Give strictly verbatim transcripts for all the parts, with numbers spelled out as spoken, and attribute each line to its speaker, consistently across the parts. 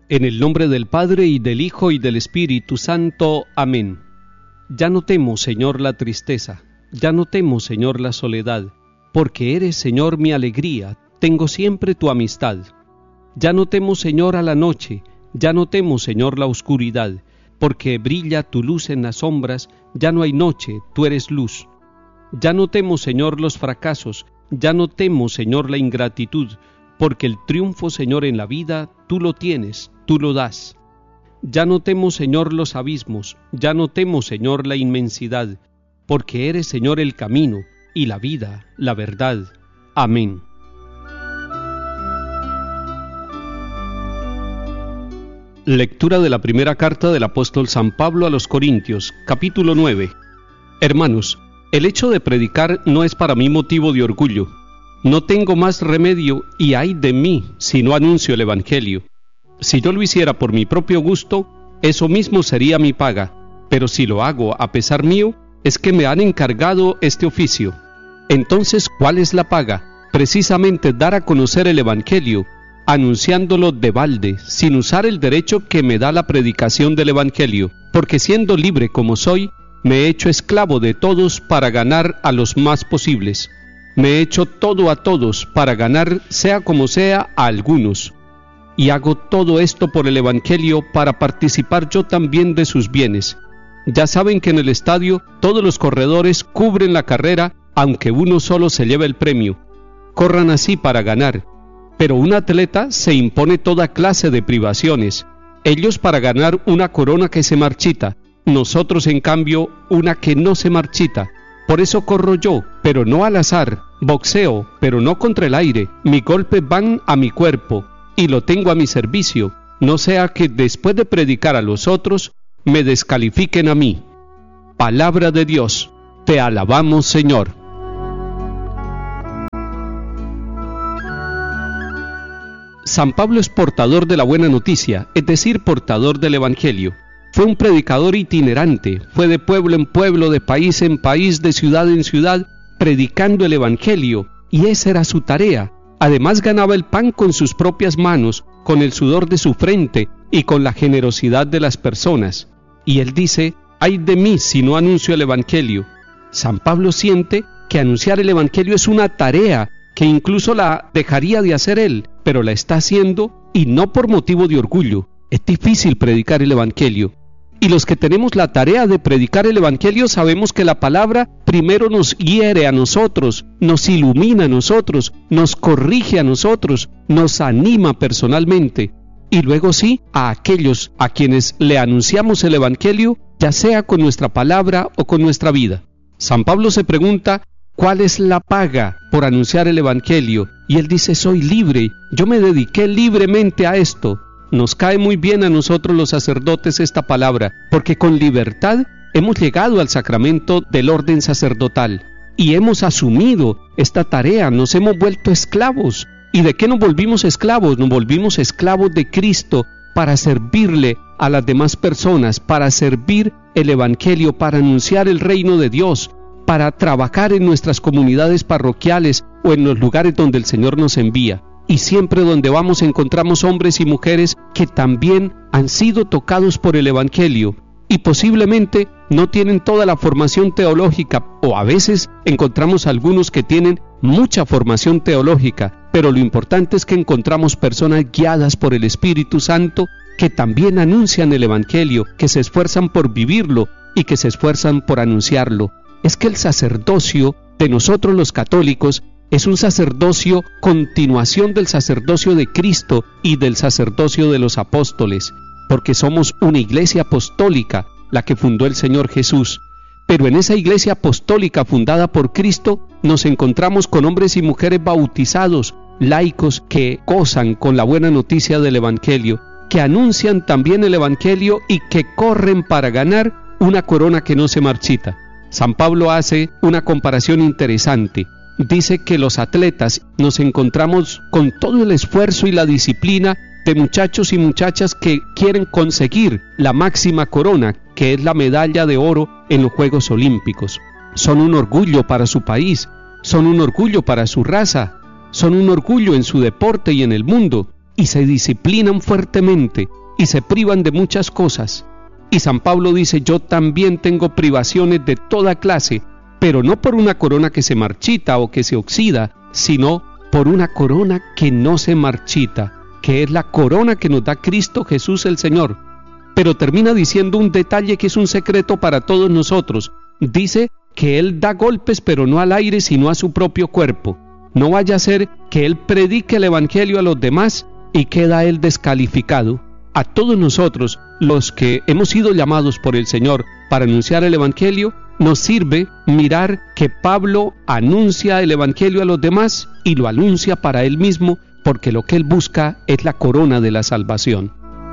Speaker 1: En el nombre del Padre, y del Hijo, y del Espíritu Santo. Amén. Ya no temo, Señor, la tristeza, ya no temo, Señor, la soledad, porque eres, Señor, mi alegría, tengo siempre tu amistad. Ya no temo, Señor, a la noche, ya no temo, Señor, la oscuridad, porque brilla tu luz en las sombras, ya no hay noche, tú eres luz. Ya no temo, Señor, los fracasos, ya no temo, Señor, la ingratitud, porque el triunfo, Señor, en la vida, tú lo tienes, tú lo das. Ya no temo, Señor, los abismos, ya no temo, Señor, la inmensidad, porque eres, Señor, el camino, y la vida, la verdad. Amén. Lectura de la primera carta del apóstol San Pablo a los Corintios, capítulo nueve. Hermanos, el hecho de predicar no es para mí motivo de orgullo. No tengo más remedio, y ay de mí, si no anuncio el Evangelio. Si yo lo hiciera por mi propio gusto, eso mismo sería mi paga, pero si lo hago a pesar mío, es que me han encargado este oficio. Entonces, ¿cuál es la paga? Precisamente dar a conocer el Evangelio, anunciándolo de balde, sin usar el derecho que me da la predicación del Evangelio, porque siendo libre como soy, me he hecho esclavo de todos para ganar a los más posibles. Me he hecho todo a todos para ganar, sea como sea, a algunos. Y hago todo esto por el Evangelio para participar yo también de sus bienes. Ya saben que en el estadio todos los corredores cubren la carrera, aunque uno solo se lleva el premio. Corran así para ganar. Pero un atleta se impone toda clase de privaciones. Ellos para ganar una corona que se marchita, nosotros en cambio una que no se marchita. Por eso corro yo, pero no al azar, boxeo, pero no contra el aire, mis golpes van a mi cuerpo, y lo tengo a mi servicio, no sea que después de predicar a los otros, me descalifiquen a mí. Palabra de Dios, te alabamos, Señor. San Pablo es portador de la buena noticia, es decir, portador del Evangelio. Fue un predicador itinerante, fue de pueblo en pueblo, de país en país, de ciudad en ciudad, predicando el Evangelio, y esa era su tarea. Además ganaba el pan con sus propias manos, con el sudor de su frente y con la generosidad de las personas. Y él dice, ay de mí si no anuncio el Evangelio. San Pablo siente que anunciar el Evangelio es una tarea que incluso la dejaría de hacer él, pero la está haciendo y no por motivo de orgullo. Es difícil predicar el Evangelio. Y los que tenemos la tarea de predicar el Evangelio sabemos que la palabra primero nos hiere a nosotros, nos ilumina a nosotros, nos corrige a nosotros, nos anima personalmente. Y luego sí, a aquellos a quienes le anunciamos el Evangelio, ya sea con nuestra palabra o con nuestra vida. San Pablo se pregunta, ¿cuál es la paga por anunciar el Evangelio? Y él dice, soy libre, yo me dediqué libremente a esto. Nos cae muy bien a nosotros los sacerdotes esta palabra, porque con libertad hemos llegado al sacramento del orden sacerdotal y hemos asumido esta tarea, nos hemos vuelto esclavos. ¿Y de qué nos volvimos esclavos? Nos volvimos esclavos de Cristo para servirle a las demás personas, para servir el Evangelio, para anunciar el reino de Dios, para trabajar en nuestras comunidades parroquiales o en los lugares donde el Señor nos envía. Y siempre donde vamos encontramos hombres y mujeres que también han sido tocados por el Evangelio y posiblemente no tienen toda la formación teológica, o a veces encontramos algunos que tienen mucha formación teológica, pero lo importante es que encontramos personas guiadas por el Espíritu Santo que también anuncian el Evangelio, que se esfuerzan por vivirlo y que se esfuerzan por anunciarlo. Es que el sacerdocio de nosotros los católicos es un sacerdocio continuación del sacerdocio de Cristo y del sacerdocio de los apóstoles, porque somos una iglesia apostólica, la que fundó el Señor Jesús. Pero en esa iglesia apostólica fundada por Cristo nos encontramos con hombres y mujeres bautizados, laicos que gozan con la buena noticia del Evangelio, que anuncian también el Evangelio y que corren para ganar una corona que no se marchita. San Pablo hace una comparación interesante. Dice que los atletas nos encontramos con todo el esfuerzo y la disciplina de muchachos y muchachas que quieren conseguir la máxima corona, que es la medalla de oro en los Juegos Olímpicos. Son un orgullo para su país, son un orgullo para su raza, son un orgullo en su deporte y en el mundo. y se disciplinan fuertemente y se privan de muchas cosas. Y San Pablo dice: yo también tengo privaciones de toda clase, pero no por una corona que se marchita o que se oxida, sino por una corona que no se marchita, que es la corona que nos da Cristo Jesús el Señor. Pero termina diciendo un detalle que es un secreto para todos nosotros. Dice que Él da golpes, pero no al aire, sino a su propio cuerpo. No vaya a ser que Él predique el Evangelio a los demás y queda Él descalificado. A todos nosotros, los que hemos sido llamados por el Señor para anunciar el Evangelio, nos sirve mirar que Pablo anuncia el Evangelio a los demás y lo anuncia para él mismo, porque lo que él busca es la corona de la salvación.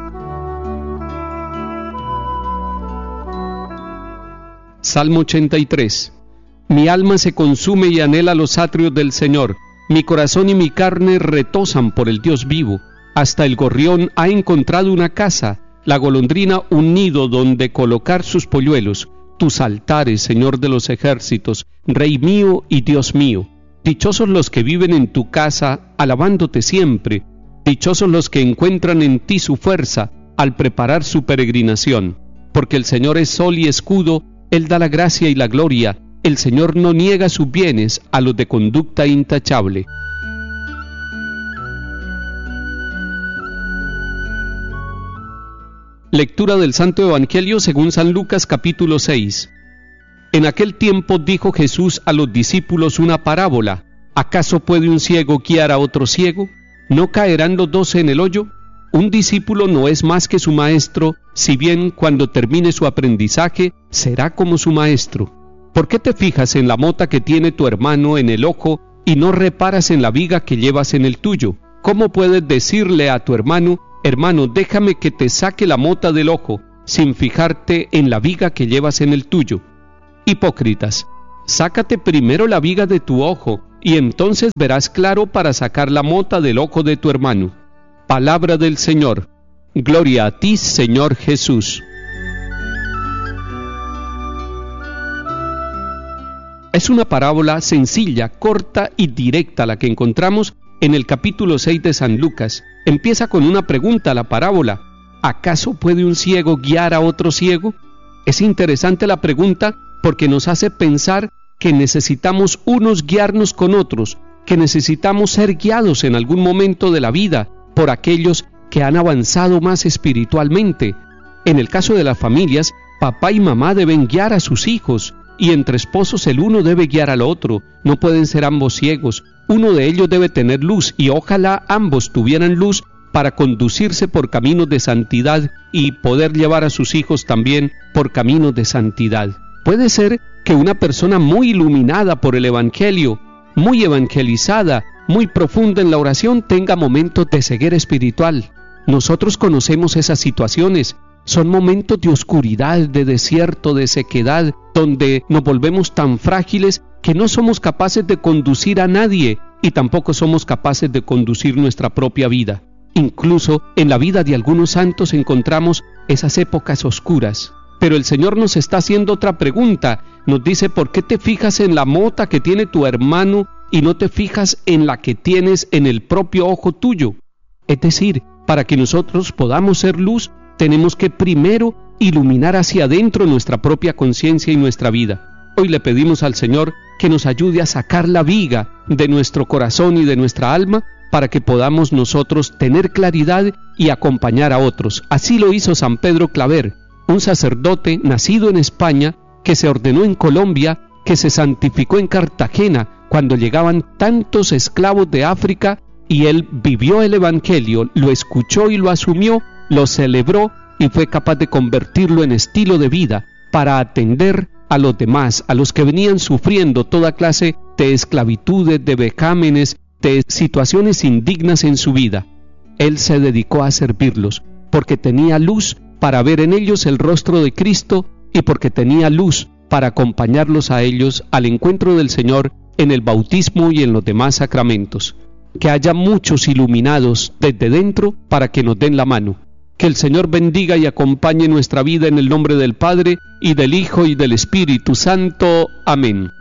Speaker 1: Salmo ochenta y tres. Mi alma se consume y anhela los atrios del Señor. Mi corazón y mi carne retosan por el Dios vivo. Hasta el gorrión ha encontrado una casa, la golondrina un nido donde colocar sus polluelos. Tus altares, Señor de los ejércitos, Rey mío y Dios mío. Dichosos los que viven en tu casa, alabándote siempre. Dichosos los que encuentran en ti su fuerza al preparar su peregrinación. Porque el Señor es sol y escudo, Él da la gracia y la gloria. El Señor no niega sus bienes a los de conducta intachable. Lectura del Santo Evangelio según San Lucas capítulo seis. En aquel tiempo dijo Jesús a los discípulos una parábola. ¿Acaso puede un ciego guiar a otro ciego? ¿No caerán los dos en el hoyo? Un discípulo no es más que su maestro, si bien cuando termine su aprendizaje será como su maestro. ¿Por qué te fijas en la mota que tiene tu hermano en el ojo y no reparas en la viga que llevas en el tuyo? ¿Cómo puedes decirle a tu hermano: hermano, déjame que te saque la mota del ojo, sin fijarte en la viga que llevas en el tuyo? Hipócritas, sácate primero la viga de tu ojo, y entonces verás claro para sacar la mota del ojo de tu hermano. Palabra del Señor. Gloria a ti, Señor Jesús. Es una parábola sencilla, corta y directa la que encontramos en el capítulo seis de San Lucas. Empieza con una pregunta la parábola: ¿acaso puede un ciego guiar a otro ciego? Es interesante la pregunta porque nos hace pensar que necesitamos unos guiarnos con otros, que necesitamos ser guiados en algún momento de la vida por aquellos que han avanzado más espiritualmente. En el caso de las familias, papá y mamá deben guiar a sus hijos, y entre esposos el uno debe guiar al otro. No pueden ser ambos ciegos. Uno de ellos debe tener luz, y ojalá ambos tuvieran luz para conducirse por caminos de santidad y poder llevar a sus hijos también por caminos de santidad. Puede ser que una persona muy iluminada por el Evangelio, muy evangelizada, muy profunda en la oración, tenga momentos de ceguera espiritual. Nosotros conocemos esas situaciones. Son momentos de oscuridad, de desierto, de sequedad, donde nos volvemos tan frágiles que no somos capaces de conducir a nadie y tampoco somos capaces de conducir nuestra propia vida. Incluso en la vida de algunos santos encontramos esas épocas oscuras. Pero el Señor nos está haciendo otra pregunta. Nos dice: ¿por qué te fijas en la mota que tiene tu hermano y no te fijas en la que tienes en el propio ojo tuyo? Es decir, para que nosotros podamos ser luz, tenemos que primero iluminar hacia adentro nuestra propia conciencia y nuestra vida. Hoy le pedimos al Señor que nos ayude a sacar la viga de nuestro corazón y de nuestra alma para que podamos nosotros tener claridad y acompañar a otros. Así lo hizo San Pedro Claver, un sacerdote nacido en España, que se ordenó en Colombia, que se santificó en Cartagena cuando llegaban tantos esclavos de África, y él vivió el Evangelio, lo escuchó y lo asumió, lo celebró y fue capaz de convertirlo en estilo de vida para atender a los demás, a los que venían sufriendo toda clase de esclavitudes, de vejámenes, de situaciones indignas en su vida. Él se dedicó a servirlos porque tenía luz para ver en ellos el rostro de Cristo y porque tenía luz para acompañarlos a ellos al encuentro del Señor en el bautismo y en los demás sacramentos. Que haya muchos iluminados desde dentro para que nos den la mano. Que el Señor bendiga y acompañe nuestra vida en el nombre del Padre, y del Hijo, y del Espíritu Santo. Amén.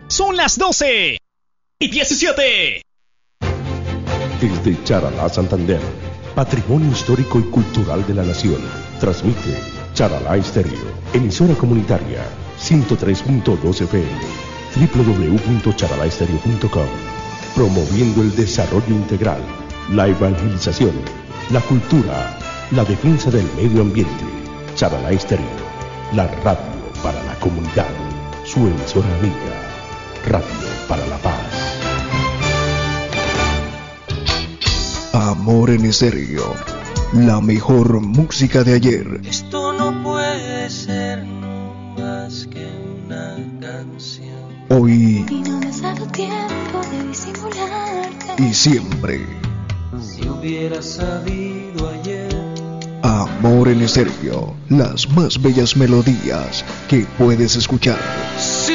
Speaker 2: Son las doce y diecisiete.
Speaker 3: Desde Charalá, Santander, Patrimonio Histórico y Cultural de la Nación, transmite Charalá Estéreo, emisora comunitaria, ciento tres punto dos F M, doble u doble u doble u punto charalá estéreo punto com, promoviendo el desarrollo integral, la evangelización, la cultura, la defensa del medio ambiente. Charalá Estéreo, la radio para la comunidad, su emisora amiga, Radio para la Paz.
Speaker 4: Amor en Estéreo, la mejor música de ayer.
Speaker 5: Esto no puede ser no más que una canción.
Speaker 4: Hoy
Speaker 6: y no me has dado tiempo de disimularte.
Speaker 4: Y siempre.
Speaker 5: Si hubiera sabido ayer.
Speaker 4: Amor en Estéreo, las más bellas melodías que puedes escuchar.